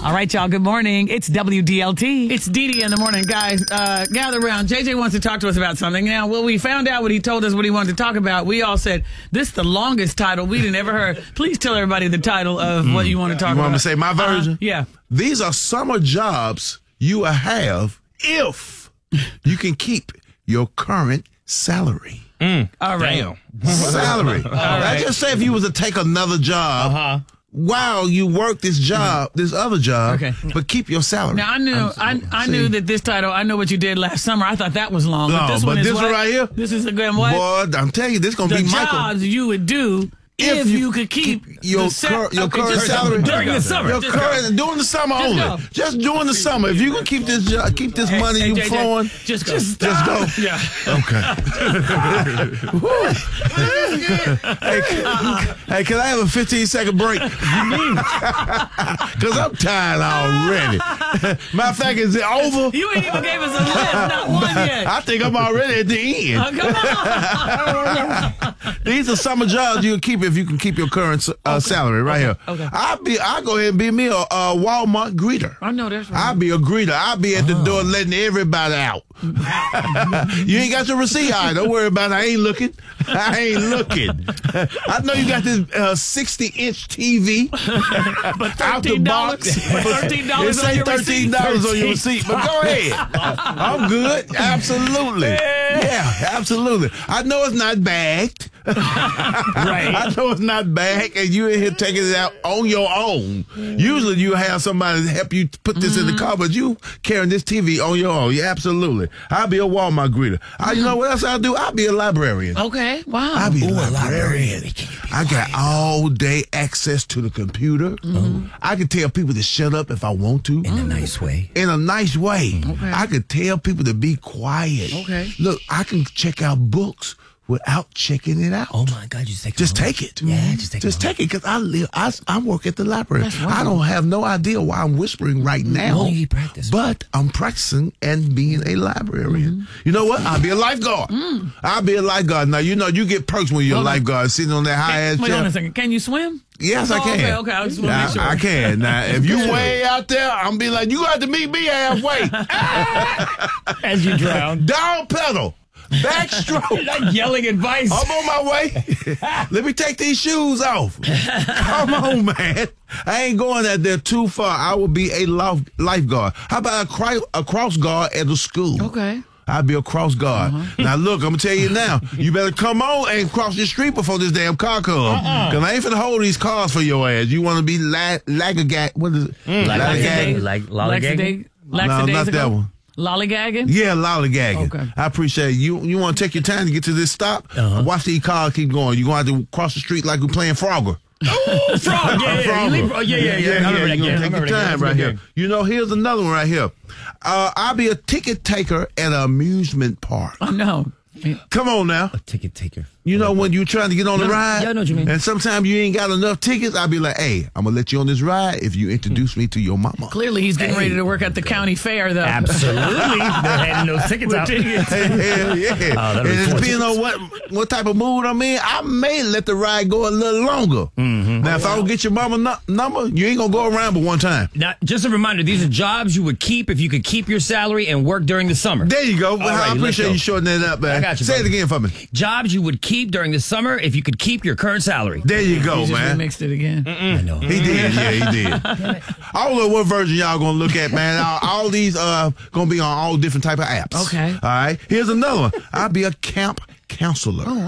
All right, y'all. Good morning. It's WDLT. It's Dee in the morning, guys. Gather around. JJ wants to talk to us about something. Now, when we found out what he told us what he wanted to talk about, we all said, this is the longest title we'd ever heard. Please tell everybody the title of what you want to talk about. You want me to say my version? Yeah. These are summer jobs you will have if you can keep your current salary. All right. Damn. Salary. I just say if you was to take another job while you work this job, this other job, but keep your salary. Now, I knew that this title, I know what you did last summer. I thought that was long. No, but this one is one right here, this is a good one. Boy, I'm telling you, this is going to be Michael. The jobs you would do if you could keep your current salary during the summer. During the summer only. Just during the summer. If you can keep this money you flowing, just go. Just go. Yeah. Okay. Hey, can I have a 15-second break? Because I'm tired already. Matter of fact, is it over? You ain't even gave us a list, not one yet. I think I'm already at the end. Come on. These are summer jobs you can keep if you can keep your current salary right here. Okay. I'll go ahead and be me a Walmart greeter. I know that's right. I'll be a greeter. I'll be at the door letting everybody out. You ain't got your receipt. All right, don't worry about it. I ain't looking. I know you got this 60-inch TV but out the box. $13 It say $13 on your receipt, but go ahead. I'm good. Absolutely. Yeah, absolutely. I know it's not bagged. Right. I know it's not bagged, and you in here taking it out on your own. Usually you have somebody help you put this in the car, but you carrying this TV on your own. Yeah, absolutely. I'll be a Walmart greeter. You know what else I'll do? I'll be a librarian. Okay, wow. I'll be a librarian. I got all day access to the computer. I can tell people to shut up if I want to. In a nice way. In a nice way. Okay. I can tell people to be quiet. Okay. Look, I can check out books without checking it out. Oh my God, you take it. Just take it. Yeah, just take it. Just take it, because I work at the library. I don't have no idea why I'm whispering right now. Well, you practice. But I'm practicing and being a librarian. You know what? I'll be a lifeguard. I'll be a lifeguard. Now, you know, you get perks when you're a lifeguard, sitting on that high-ass chair. Wait on a second. Can you swim? Yes, I can. Okay. I just want to make sure. I can. Now, if you way out there, I'm be like, you got to meet me halfway. As you drown. Down pedal. Backstroke. Like yelling advice. I'm on my way. Let me take these shoes off. Come on, man. I ain't going out there too far. I will be a lifeguard. How about a cross guard at a school? Okay. I'll be a cross guard. Now, look, I'm going to tell you now. You better come on and cross the street before this damn car comes. Because I ain't finna hold these cars for your ass. You want to be laggagag. What is it? Laggagag. Like lollygagging? No, not that one. Lollygagging? Yeah, lollygagging. Okay. I appreciate it. You want to take your time to get to this stop? Watch these cars keep going. You're going to have to cross the street like we're playing Frogger. Oh, Frog, Frogger. Yeah. You're going to take your time right here. You know, here's another one right here. I'll be a ticket taker at an amusement park. Oh, no. Come on now. A ticket taker. You know, when you're trying to get on the ride, yeah, I know what you mean. And sometimes you ain't got enough tickets, I'll be like, hey, I'm going to let you on this ride if you introduce me to your mama. Clearly, he's getting ready to work at the county fair, though. Absolutely. They're handing those tickets out. Hell yeah. And depending on what type of mood I'm in, I may let the ride go a little longer. Now, if I don't get your mama number, you ain't going to go around but one time. Now, just a reminder, these are jobs you would keep if you could keep your salary and work during the summer. There you go. I Righty, appreciate you shortening that up, man. I got you, Say buddy. it again for me. Jobs you would keep during the summer if you could keep your current salary. There you go, He just man. remixed it again. I know. He did, yeah, he did. I don't know what version y'all gonna look at, man. All these gonna be on all different type of apps. Okay. All right. Here's another one. I'll be a camp counselor.